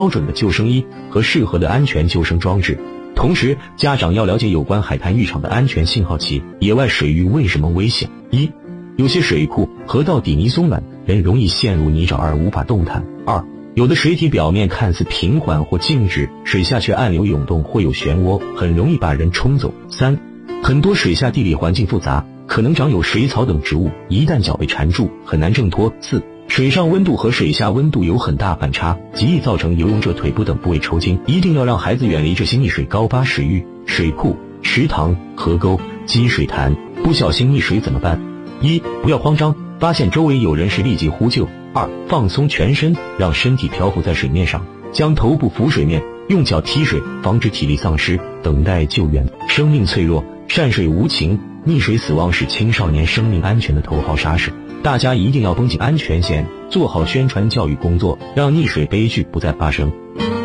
准的救生衣和适合的安全救生装置。同时，家长要了解有关海滩浴场的安全信号器。野外水域为什么危险？一、有些水库、河道底泥松软，人容易陷入泥沼而无法动弹。二、有的水体表面看似平缓或静止，水下却暗流涌动或有漩涡，很容易把人冲走。三、很多水下地理环境复杂，可能长有水草等植物，一旦脚被缠住，很难挣脱。四、水上温度和水下温度有很大反差，极易造成游泳者腿部等部位抽筋。一定要让孩子远离这些溺水高洼水域、水库、池塘、河沟、积水潭。不小心溺水怎么办？一、不要慌张，发现周围有人时立即呼救。二、放松全身，让身体漂浮在水面上，将头部浮水面，用脚踢水，防止体力丧失，等待救援。生命脆弱，善水无情，溺水死亡是青少年生命安全的头号杀手。大家一定要绷紧安全线，做好宣传教育工作，让溺水悲剧不再发生。